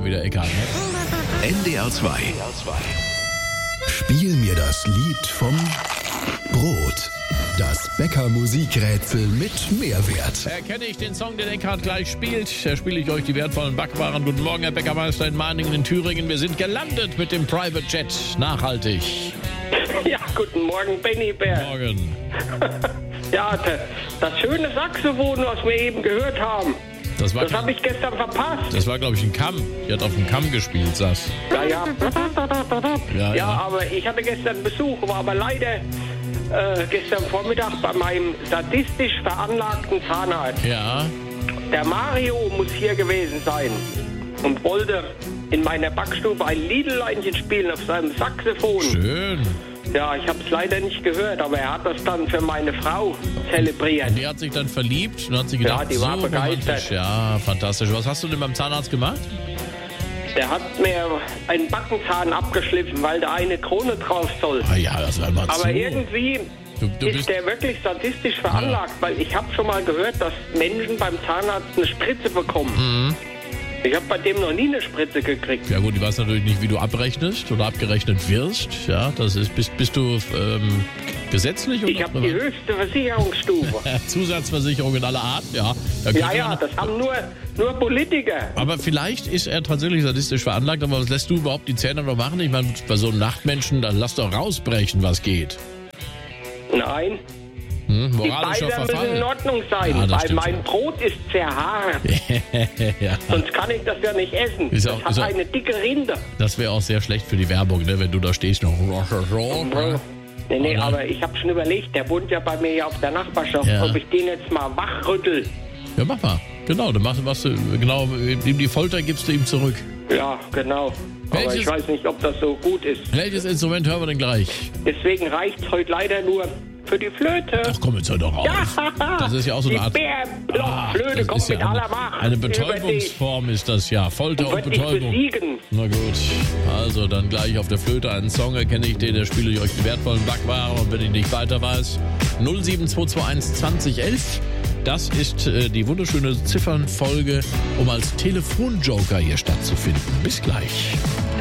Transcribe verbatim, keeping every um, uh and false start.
wieder, Eckhardt. Ne? N D R zwei. Spiel mir das Lied vom Brot. Das Bäcker-Musikrätsel mit Mehrwert. Erkenne ich den Song, den Eckhardt gleich spielt, da spiele ich euch die wertvollen Backwaren. Guten Morgen, Herr Bäckermeister in Mahningen in Thüringen. Wir sind gelandet mit dem Private Jet. Nachhaltig. Ja, guten Morgen, Benny Bär. Morgen. Ja, das schöne Saxophon, was wir eben gehört haben, Das war, das habe ich gestern verpasst. das war glaube ich, ein Kamm. Die hat auf dem Kamm gespielt, Sass. Ja, ja. Ja, Ja, ja. aber ich hatte gestern Besuch, war aber leider äh, gestern Vormittag bei meinem sadistisch veranlagten Zahnarzt. Ja, Der Mario muss hier gewesen sein und wollte in meiner Backstube ein Liedeleinchen spielen auf seinem Saxophon. schön. Ja, ich habe es leider nicht gehört, aber er hat das dann für meine Frau zelebriert. Die hat sich dann verliebt und hat sich gedacht, Ja, die war so begeistert. romantisch. Ja, fantastisch. Was hast du denn beim Zahnarzt gemacht? Der hat mir einen Backenzahn abgeschliffen, weil da eine Krone drauf soll. Ah ja, das war mal Aber zu. irgendwie Du, du ist bist, der wirklich statistisch veranlagt, weil ich habe schon mal gehört, dass Menschen beim Zahnarzt eine Spritze bekommen. Mhm. Ich habe bei dem noch nie eine Spritze gekriegt. ja gut, ich weiß natürlich nicht, wie du abrechnest oder abgerechnet wirst. Ja, das ist, bist, bist du ähm, gesetzlich oder Ich habe die höchste Versicherungsstufe. Zusatzversicherung in aller Art? Ja, da Ja, kriegt ja, man- das haben nur, nur Politiker. Aber vielleicht ist er tatsächlich sadistisch veranlagt, aber was lässt du überhaupt die Zähne noch machen? Ich meine, bei so einem Nachtmenschen, dann lass doch rausbrechen, was geht. Nein, Hm? die Moralischer Beider müssen in Verfall. Ordnung sein, Ja, das weil stimmt mein schon. Brot ist sehr hart. ja, Sonst kann ich das ja nicht essen. Ist Das auch- hat ist auch- eine dicke Rinde. das wäre auch sehr schlecht für die Werbung, ne, wenn du da stehst noch. Nee, nee, Oh nein. aber ich habe schon überlegt, der wohnt ja bei mir hier auf der Nachbarschaft, Ja. ob ich den jetzt mal wachrüttel. Ja, mach mal. Genau, dann machst, machst du, genau, ihm die Folter gibst du ihm zurück. Ja, genau. Aber Welches- ich weiß nicht, ob das so gut ist. Welches Instrument hören wir denn gleich? Deswegen reicht es heute leider nur für die Flöte. Ach komm, jetzt hör doch auf. Ja, Das ist ja auch so eine die Art... Bärenblockflöte das kommt ist ja mit aller eine, Macht. eine über dich. Betäubungsform ist das ja. Folter und Wird dich Betäubung. besiegen. Na gut, also dann gleich auf der Flöte einen Song, erkenne ich den, der spiele ich euch die wertvollen Backwaren und wenn ich nicht weiter weiß, null sieben zwei zwei eins zwanzig elf. Das ist äh, die wunderschöne Ziffernfolge, um als Telefonjoker hier stattzufinden. Bis gleich.